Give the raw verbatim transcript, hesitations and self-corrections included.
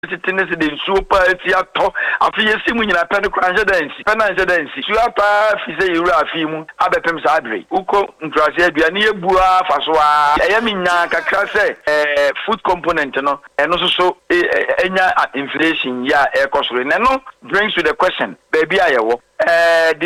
tennis de super theater afi yesi mu nyina pɛ no kranje dance pɛ na nje dance su apa fi se yiru afi mu abepem sa adre uko nkrase aduane ebua faso a eye minya kakra se eh food component no eno so so enya inflation ya e kosoro ne no brings to the question baby ayewo eh